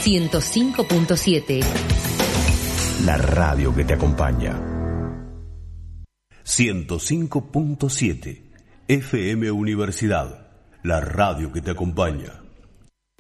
105.7. La radio que te acompaña. 105.7 FM Universidad. La radio que te acompaña.